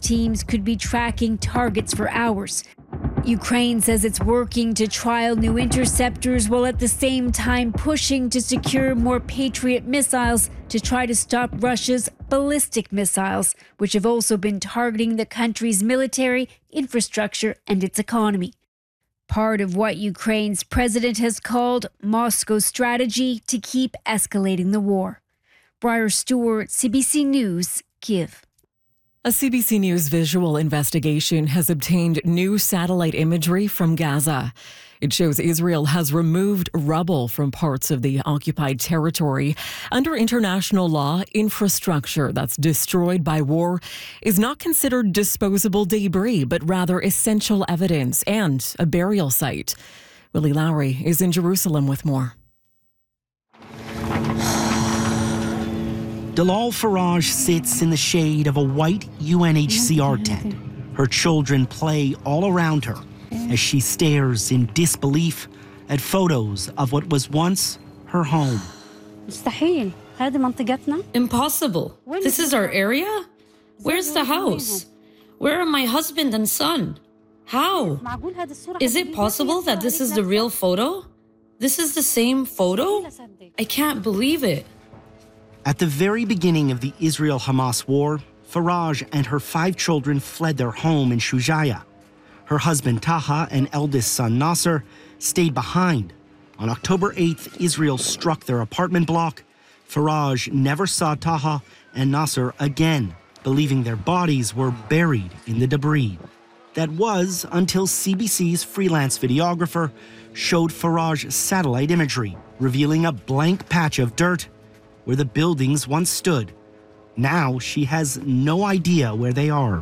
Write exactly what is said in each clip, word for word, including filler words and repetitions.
teams could be tracking targets for hours. Ukraine says it's working to trial new interceptors while at the same time pushing to secure more Patriot missiles to try to stop Russia's ballistic missiles, which have also been targeting the country's military, infrastructure, and its economy. Part of what Ukraine's president has called Moscow's strategy to keep escalating the war. Briar Stewart, C B C News, Kyiv. A C B C News visual investigation has obtained new satellite imagery from Gaza. It shows Israel has removed rubble from parts of the occupied territory. Under international law, infrastructure that's destroyed by war is not considered disposable debris, but rather essential evidence and a burial site. Willie Lowry is in Jerusalem with more. Dalal Faraj sits in the shade of a white U N H C R tent. Her children play all around her as she stares in disbelief at photos of what was once her home. Impossible. This is our area? Where's the house? Where are my husband and son? How? Is it possible that this is the real photo? This is the same photo? I can't believe it. At the very beginning of the Israel-Hamas war, Faraj and her five children fled their home in Shujaya. Her husband Taha and eldest son Nasser stayed behind. On October eighth, Israel struck their apartment block. Faraj never saw Taha and Nasser again, believing their bodies were buried in the debris. That was until C B C's freelance videographer showed Faraj satellite imagery, revealing a blank patch of dirt where the buildings once stood. Now she has no idea where they are.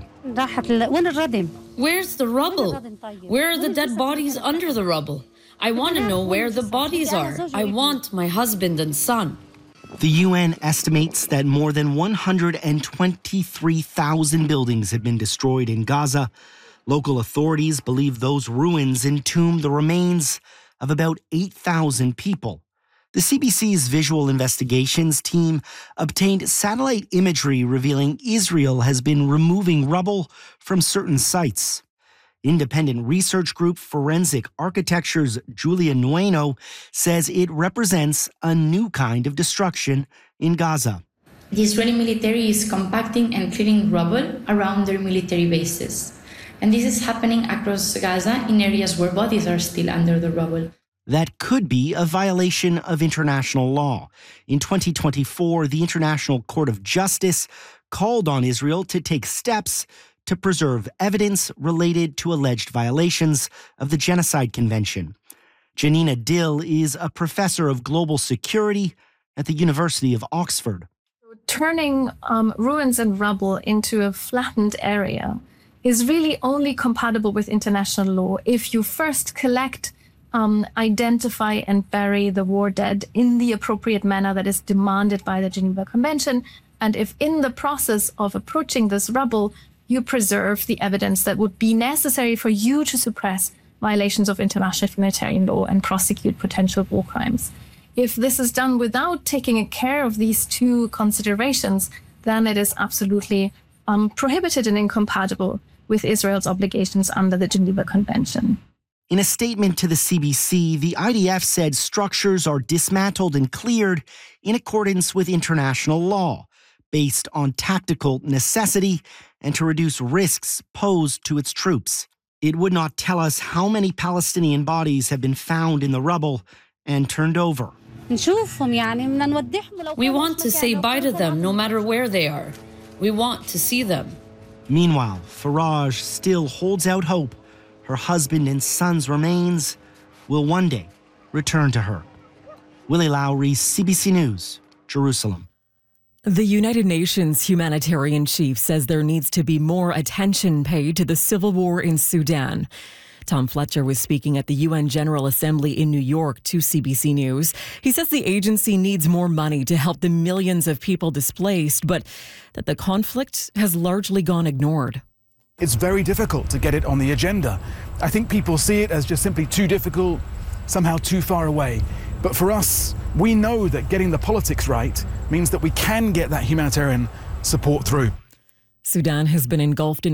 Where's the rubble? Where are the dead bodies under the rubble? I want to know where the bodies are. I want my husband and son. The U N estimates that more than one hundred twenty-three thousand buildings have been destroyed in Gaza. Local authorities believe those ruins entomb the remains of about eight thousand people. The C B C's visual investigations team obtained satellite imagery revealing Israel has been removing rubble from certain sites. Independent research group Forensic Architecture's Julia Nueno says it represents a new kind of destruction in Gaza. The Israeli military is compacting and clearing rubble around their military bases. And this is happening across Gaza in areas where bodies are still under the rubble. That could be a violation of international law. In twenty twenty-four, the International Court of Justice called on Israel to take steps to preserve evidence related to alleged violations of the Genocide Convention. Janina Dill is a professor of global security at the University of Oxford. Turning um, ruins and rubble into a flattened area is really only compatible with international law if you first collect Um, identify and bury the war dead in the appropriate manner that is demanded by the Geneva Convention, and if in the process of approaching this rubble, you preserve the evidence that would be necessary for you to suppress violations of international humanitarian law and prosecute potential war crimes. If this is done without taking care of these two considerations, then it is absolutely um, prohibited and incompatible with Israel's obligations under the Geneva Convention. In a statement to the C B C, the I D F said structures are dismantled and cleared in accordance with international law, based on tactical necessity and to reduce risks posed to its troops. It would not tell us how many Palestinian bodies have been found in the rubble and turned over. We want to say bye to them no matter where they are. We want to see them. Meanwhile, Faraj still holds out hope her husband and son's remains will one day return to her. Willie Lowry, C B C News, Jerusalem. The United Nations humanitarian chief says there needs to be more attention paid to the civil war in Sudan. Tom Fletcher was speaking at the U N General Assembly in New York to C B C News. He says the agency needs more money to help the millions of people displaced, but that the conflict has largely gone ignored. It's very difficult to get it on the agenda. I think people see it as just simply too difficult, somehow too far away. But for us, we know that getting the politics right means that we can get that humanitarian support through. Sudan has been engulfed in